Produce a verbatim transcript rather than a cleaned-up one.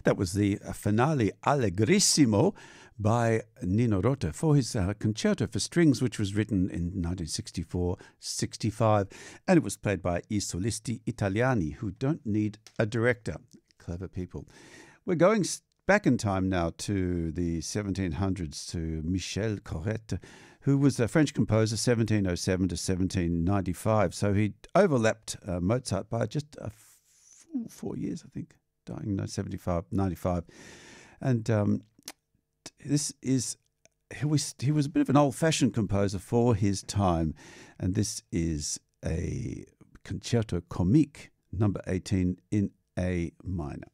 That was the uh, finale Allegrissimo by Nino Rota for his uh, concerto for strings, which was written in nineteen sixty-four sixty-five, and it was played by I Solisti Italiani, who don't need a director. Clever people. We're going back in time now to the seventeen hundreds, to Michel Corrette, who was a French composer, seventeen oh seven to seventeen ninety-five. So he overlapped uh, Mozart by just uh, four, four years, I think, dying in seventy-five, ninety-five. And um, this is, he was, he was a bit of an old-fashioned composer for his time. And this is a concerto comique, number eighteen in A minor.